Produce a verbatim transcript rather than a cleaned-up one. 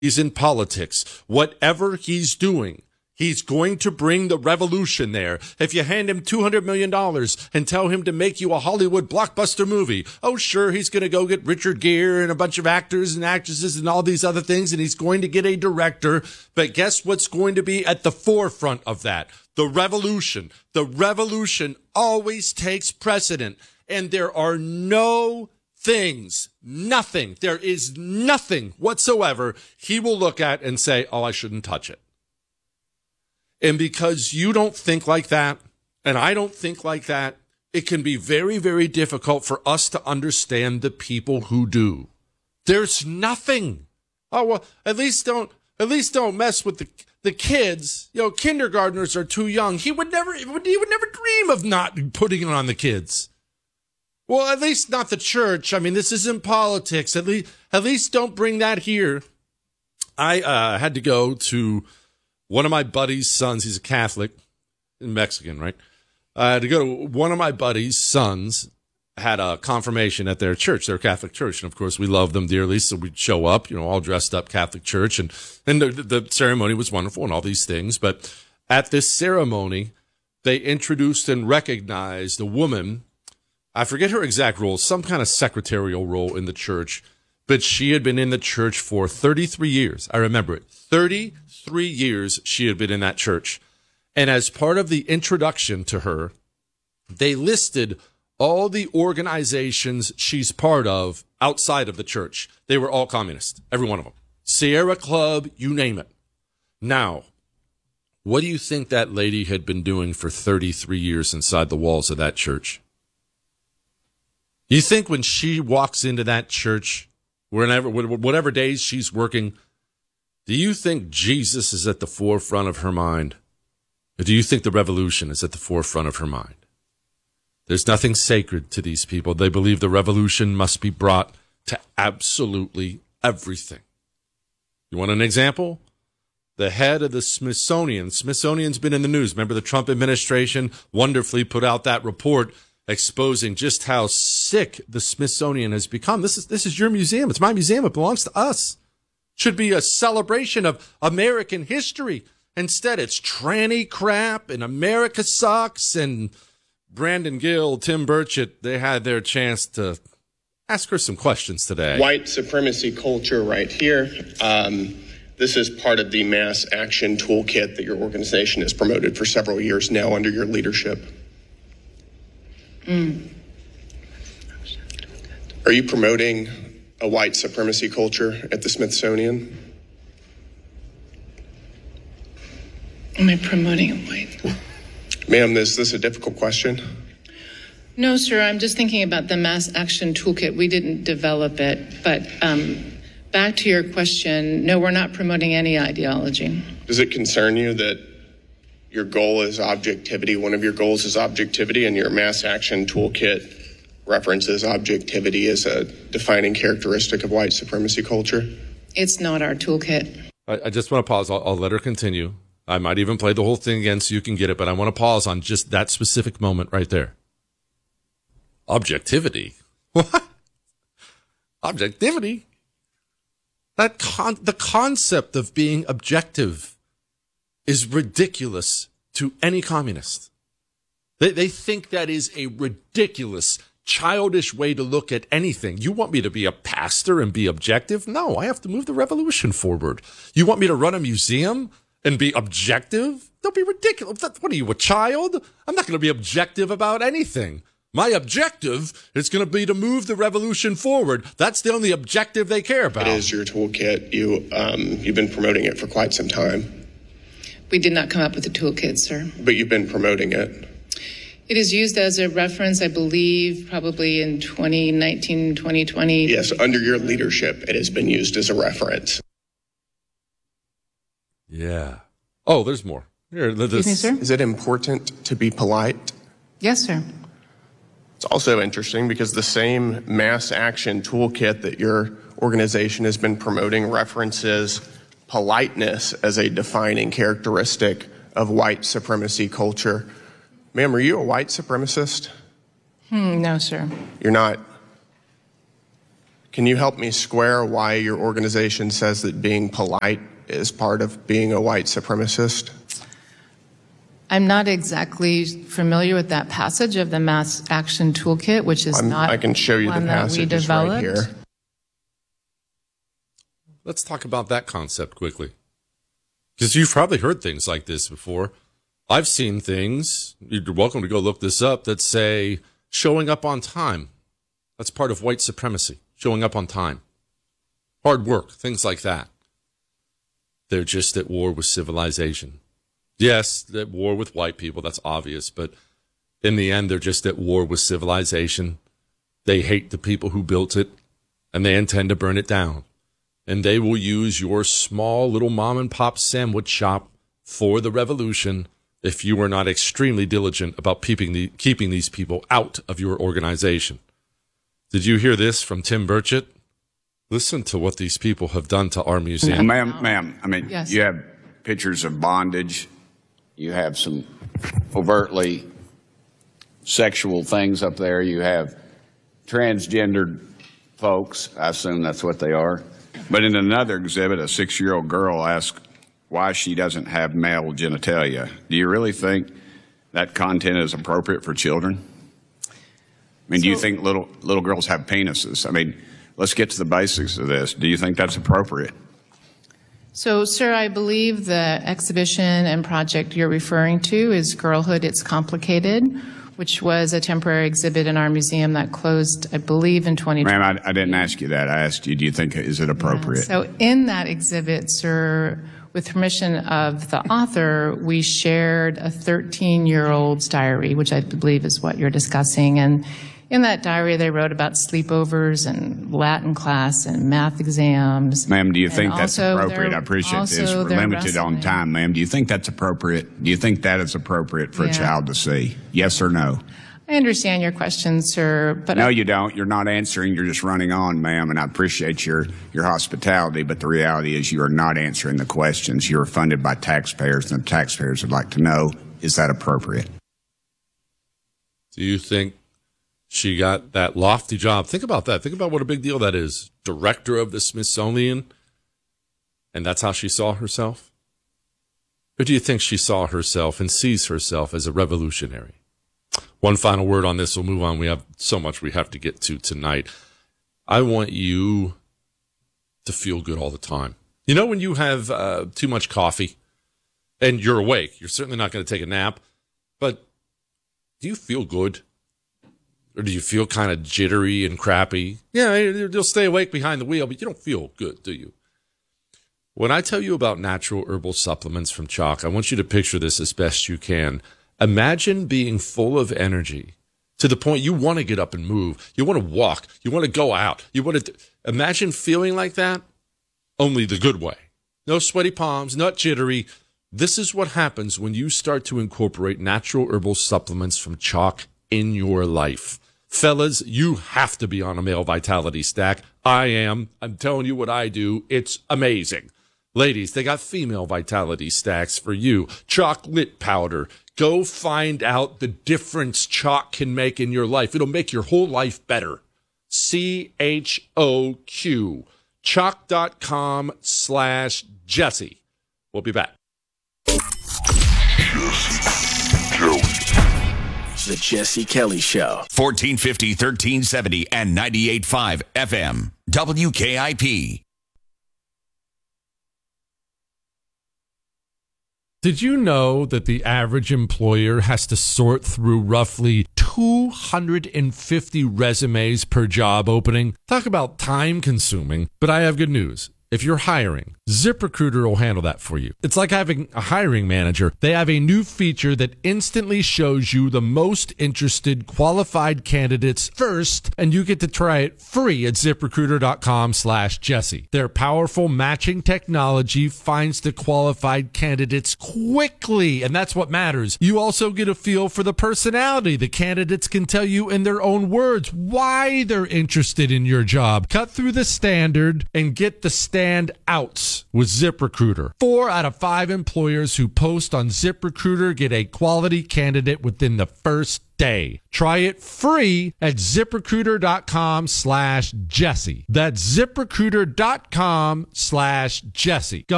he's in politics. Whatever he's doing, he's going to bring the revolution there. If you hand him two hundred million dollars and tell him to make you a Hollywood blockbuster movie, oh, sure, he's going to go get Richard Gere and a bunch of actors and actresses and all these other things, and he's going to get a director. But guess what's going to be at the forefront of that? The revolution. The revolution always takes precedent, and there are no things, nothing, there is nothing whatsoever he will look at and say, oh, I shouldn't touch it. And because you don't think like that, and I don't think like that, it can be very, very difficult for us to understand the people who do. There's nothing. Oh, well, at least don't, at least don't mess with the, the kids. You know, kindergartners are too young. He would never, he would never dream of not putting it on the kids. Well, at least not the church. I mean, this isn't politics. At least, at least don't bring that here. I uh, had to go to one of my buddy's sons. He's a Catholic, Mexican, right? I had to go to one of my buddy's sons had a confirmation at their church, their Catholic church. And of course, we love them dearly. So we'd show up, you know, all dressed up Catholic church. And, and the, the ceremony was wonderful and all these things. But at this ceremony, they introduced and recognized a woman. I forget her exact role, some kind of secretarial role in the church, but she had been in the church for thirty-three years. I remember it. thirty-three years she had been in that church. And as part of the introduction to her, they listed all the organizations she's part of outside of the church. They were all communist, every one of them. Sierra Club, you name it. Now, what do you think that lady had been doing for thirty-three years inside the walls of that church? You think when she walks into that church, whenever, whatever days she's working, do you think Jesus is at the forefront of her mind? Or do you think the revolution is at the forefront of her mind? There's nothing sacred to these people. They believe the revolution must be brought to absolutely everything. You want an example? The head of the Smithsonian. Smithsonian's been in the news. Remember the Trump administration wonderfully put out that report exposing just how sick the Smithsonian has become. This is this is your museum. It's my museum. It belongs to us. Should be a celebration of American history. Instead, it's tranny crap and America sucks. And Brandon Gill, Tim Burchett, they had their chance to ask her some questions today. White supremacy culture right here. Um, this is part of the mass action toolkit that your organization has promoted for several years now under your leadership. Mm. Are you promoting a white supremacy culture at the Smithsonian? Am I promoting a white? Ma'am, is this a difficult question? No, sir. I'm just thinking about the mass action toolkit. We didn't develop it. But um, back to your question, no, we're not promoting any ideology. Does it concern you that your goal is objectivity? One of your goals is objectivity, and your mass action toolkit references objectivity as a defining characteristic of white supremacy culture? It's not our toolkit. I, I just want to pause. I'll, I'll let her continue. I might even play the whole thing again so you can get it, but I want to pause on just that specific moment right there. Objectivity? What? Objectivity? That con- the concept of being objective is ridiculous to any communist. They, they think that is a ridiculous, childish way to look at anything. You want me to be a pastor and be objective? No, I have to move the revolution forward. You want me to run a museum and be objective? Don't be ridiculous. What are you, a child? I'm not going to be objective about anything. My objective is going to be to move the revolution forward. That's the only objective they care about. It is your toolkit. You, um, you've been promoting it for quite some time. We did not come up with a toolkit, sir. But you've been promoting it. It is used as a reference, I believe, probably in twenty nineteen, twenty twenty. Yes, under your leadership, it has been used as a reference. Yeah. Oh, there's more. Here, this. Excuse me, sir? Is it important to be polite? Yes, sir. It's also interesting because the same mass action toolkit that your organization has been promoting references politeness as a defining characteristic of white supremacy culture. Ma'am, are you a white supremacist? Hmm, no, sir. You're not. Can you help me square why your organization says that being polite is part of being a white supremacist? I'm not exactly familiar with that passage of the Mass Action Toolkit, which is I'm, not I can show you the one that we passage it's right developed. here. Let's talk about that concept quickly. Because you've probably heard things like this before. I've seen things, you're welcome to go look this up, that say showing up on time. That's part of white supremacy, showing up on time. Hard work, things like that. They're just at war with civilization. Yes, at war with white people, that's obvious, but in the end, they're just at war with civilization. They hate the people who built it, and they intend to burn it down. And they will use your small little mom and pop sandwich shop for the revolution if you are not extremely diligent about keeping, the, keeping these people out of your organization. Did you hear this from Tim Burchett? Listen to what these people have done to our museum. Ma'am, ma'am, I mean, Yes. you have pictures of bondage. You have some overtly sexual things up there. You have transgendered folks. I assume that's what they are. But in another exhibit, a six-year-old girl asked why she doesn't have male genitalia. Do you really think that content is appropriate for children? I mean, do you So- think little little girls have penises? I mean, let's get to the basics of this. Do you think that's appropriate? So, sir, I believe the exhibition and project you're referring to is Girlhood, It's Complicated, which was a temporary exhibit in our museum that closed, I believe, in twenty twenty. Ma'am, I, I didn't ask you that. I asked you, do you think, is it appropriate? So in that exhibit, sir, with permission of the author, we shared a thirteen-year-old's diary, which I believe is what you're discussing. And in that diary, they wrote about sleepovers and Latin class and math exams. Ma'am, do you And think that's also appropriate? their- I appreciate this. also We're their limited on wrestling. time, ma'am. Do you think that's appropriate? Do you think that is appropriate for Yeah. a child to see? Yes or no? I understand your question, sir, but No, I- you don't. You're not answering. You're just running on, ma'am, and I appreciate your, your hospitality, but the reality is you are not answering the questions. You are funded by taxpayers, and the taxpayers would like to know, is that appropriate? Do you think she got that lofty job? Think about that. Think about what a big deal that is. Director of the Smithsonian, and that's how she saw herself? Or do you think she saw herself and sees herself as a revolutionary? One final word on this. We'll move on. We have so much we have to get to tonight. I want you to feel good all the time. You know when you have uh, too much coffee and you're awake, you're certainly not going to take a nap, but do you feel good? Or do you feel kind of jittery and crappy? Yeah, you'll stay awake behind the wheel, but you don't feel good, do you? When I tell you about natural herbal supplements from Choq, I want you to picture this as best you can. Imagine being full of energy to the point you want to get up and move. You want to walk. You want to go out. You want to imagine feeling like that, only the good way. No sweaty palms, not jittery. This is what happens when you start to incorporate natural herbal supplements from Choq in your life. Fellas, you have to be on a male vitality stack. I am. I'm telling you what I do. It's amazing. Ladies, they got female vitality stacks for you. Chocolate powder. Go find out the difference Choq can make in your life. It'll make your whole life better. C H O Q. Choq.com slash Jesse. We'll be back. The Jesse Kelly Show. fourteen fifty, thirteen seventy, and ninety-eight point five F M. W K I P. Did you know that the average employer has to sort through roughly two hundred fifty resumes per job opening? Talk about time consuming, but I have good news. If you're hiring, ZipRecruiter will handle that for you. It's like having a hiring manager. They have a new feature that instantly shows you the most interested qualified candidates first, and you get to try it free at ZipRecruiter.com slash Jesse. Their powerful matching technology finds the qualified candidates quickly, and that's what matters. You also get a feel for the personality. The candidates can tell you in their own words why they're interested in your job. Cut through the standard and get the standard stand out with ZipRecruiter. Four out of five employers who post on ZipRecruiter get a quality candidate within the first day. Try it free at ZipRecruiter.com slash Jesse. That's ZipRecruiter.com slash Jesse. Go